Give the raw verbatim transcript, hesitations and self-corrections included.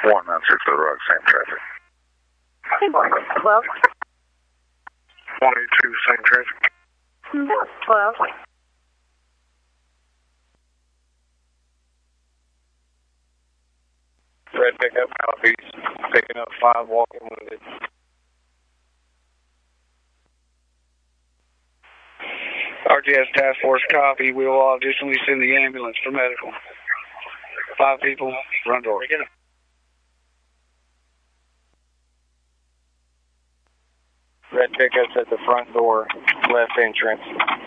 one nine six Little Rock, same traffic. twelve. one eight two, same traffic. twelve. Red pickup, Southeast, picking up five walking wounded. R T S Task Force copy. We will additionally send the ambulance for medical. Five people, front door. Red pickup's at the front door, left entrance.